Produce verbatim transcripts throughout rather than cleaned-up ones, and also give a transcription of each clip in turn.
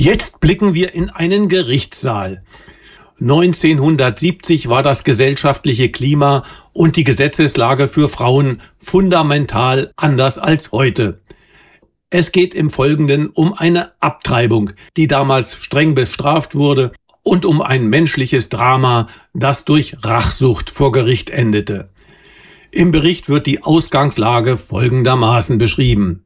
Jetzt blicken wir in einen Gerichtssaal. neunzehnhundertsiebzig war das gesellschaftliche Klima und die Gesetzeslage für Frauen fundamental anders als heute. Es geht im Folgenden um eine Abtreibung, die damals streng bestraft wurde, und um ein menschliches Drama, das durch Rachsucht vor Gericht endete. Im Bericht wird die Ausgangslage folgendermaßen beschrieben.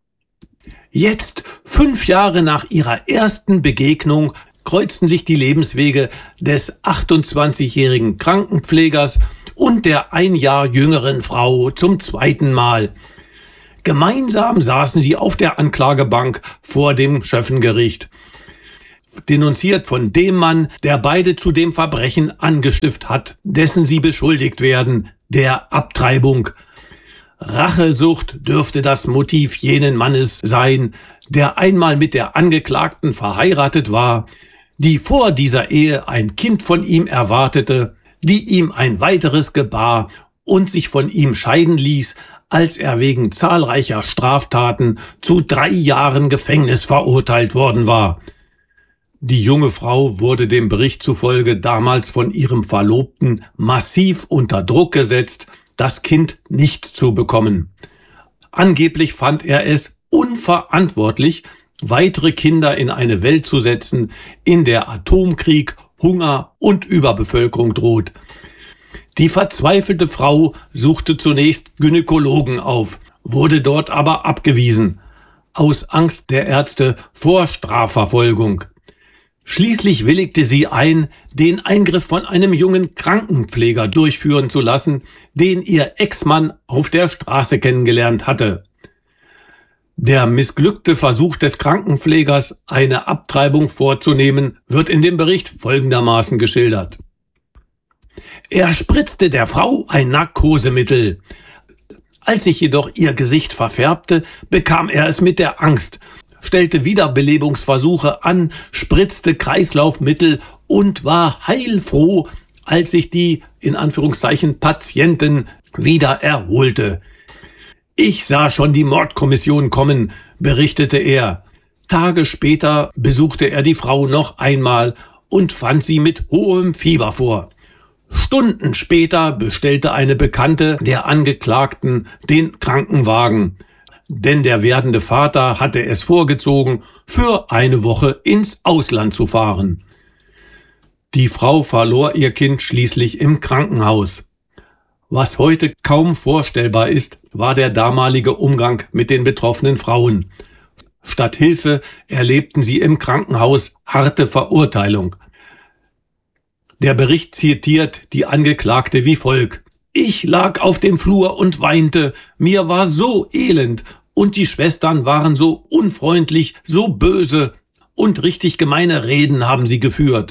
Jetzt, fünf Jahre nach ihrer ersten Begegnung, kreuzten sich die Lebenswege des achtundzwanzigjährigen Krankenpflegers und der ein Jahr jüngeren Frau zum zweiten Mal. Gemeinsam saßen sie auf der Anklagebank vor dem Schöffengericht, denunziert von dem Mann, der beide zu dem Verbrechen angestiftet hat, dessen sie beschuldigt werden, der Abtreibung. Rachesucht dürfte das Motiv jenen Mannes sein, der einmal mit der Angeklagten verheiratet war, die vor dieser Ehe ein Kind von ihm erwartete, die ihm ein weiteres gebar und sich von ihm scheiden ließ, als er wegen zahlreicher Straftaten zu drei Jahren Gefängnis verurteilt worden war. Die junge Frau wurde dem Bericht zufolge damals von ihrem Verlobten massiv unter Druck gesetzt, das Kind nicht zu bekommen. Angeblich fand er es unverantwortlich, weitere Kinder in eine Welt zu setzen, in der Atomkrieg, Hunger und Überbevölkerung droht. Die verzweifelte Frau suchte zunächst Gynäkologen auf, wurde dort aber abgewiesen, aus Angst der Ärzte vor Strafverfolgung. Schließlich willigte sie ein, den Eingriff von einem jungen Krankenpfleger durchführen zu lassen, den ihr Ex-Mann auf der Straße kennengelernt hatte. Der missglückte Versuch des Krankenpflegers, eine Abtreibung vorzunehmen, wird in dem Bericht folgendermaßen geschildert. Er spritzte der Frau ein Narkosemittel. Als sich jedoch ihr Gesicht verfärbte, bekam er es mit der Angst, stellte Wiederbelebungsversuche an, spritzte Kreislaufmittel und war heilfroh, als sich die, in Anführungszeichen, Patientin wieder erholte. Ich sah schon die Mordkommission kommen, berichtete er. Tage später besuchte er die Frau noch einmal und fand sie mit hohem Fieber vor. Stunden später bestellte eine Bekannte der Angeklagten den Krankenwagen, denn der werdende Vater hatte es vorgezogen, für eine Woche ins Ausland zu fahren. Die Frau verlor ihr Kind schließlich im Krankenhaus. Was heute kaum vorstellbar ist, war der damalige Umgang mit den betroffenen Frauen. Statt Hilfe erlebten sie im Krankenhaus harte Verurteilung. Der Bericht zitiert die Angeklagte wie folgt: Ich lag auf dem Flur und weinte, mir war so elend und die Schwestern waren so unfreundlich, so böse und richtig gemeine Reden haben sie geführt.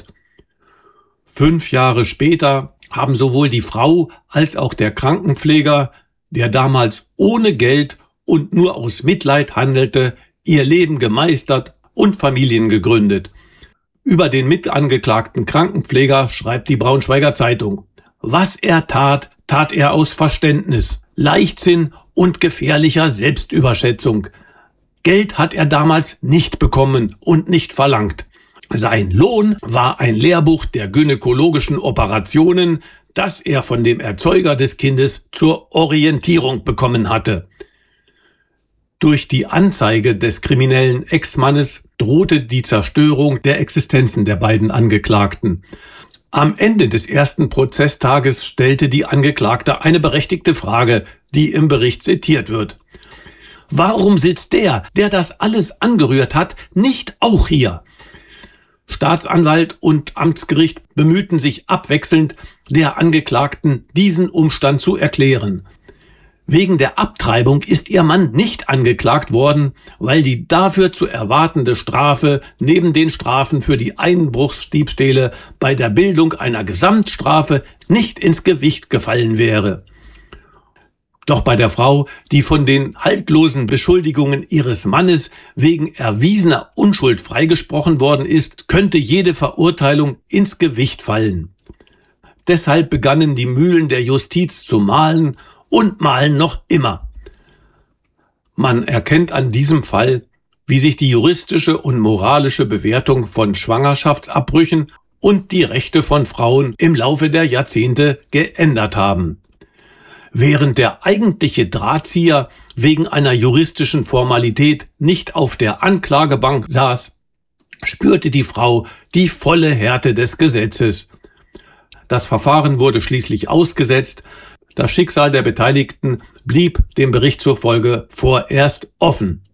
Fünf Jahre später haben sowohl die Frau als auch der Krankenpfleger, der damals ohne Geld und nur aus Mitleid handelte, ihr Leben gemeistert und Familien gegründet. Über den mitangeklagten Krankenpfleger schreibt die Braunschweiger Zeitung: Was er tat, tat er aus Verständnis, Leichtsinn und gefährlicher Selbstüberschätzung. Geld hat er damals nicht bekommen und nicht verlangt. Sein Lohn war ein Lehrbuch der gynäkologischen Operationen, das er von dem Erzeuger des Kindes zur Orientierung bekommen hatte. Durch die Anzeige des kriminellen Ex-Mannes drohte die Zerstörung der Existenzen der beiden Angeklagten. Am Ende des ersten Prozesstages stellte die Angeklagte eine berechtigte Frage, die im Bericht zitiert wird. Warum sitzt der, der das alles angerührt hat, nicht auch hier? Staatsanwalt und Amtsgericht bemühten sich abwechselnd, der Angeklagten diesen Umstand zu erklären. Wegen der Abtreibung ist ihr Mann nicht angeklagt worden, weil die dafür zu erwartende Strafe neben den Strafen für die Einbruchsdiebstähle bei der Bildung einer Gesamtstrafe nicht ins Gewicht gefallen wäre. Doch bei der Frau, die von den haltlosen Beschuldigungen ihres Mannes wegen erwiesener Unschuld freigesprochen worden ist, könnte jede Verurteilung ins Gewicht fallen. Deshalb begannen die Mühlen der Justiz zu mahlen und mahlen noch immer. Man erkennt an diesem Fall, wie sich die juristische und moralische Bewertung von Schwangerschaftsabbrüchen und die Rechte von Frauen im Laufe der Jahrzehnte geändert haben. Während der eigentliche Drahtzieher wegen einer juristischen Formalität nicht auf der Anklagebank saß, spürte die Frau die volle Härte des Gesetzes. Das Verfahren wurde schließlich ausgesetzt. Das Schicksal der Beteiligten blieb dem Bericht zufolge vorerst offen.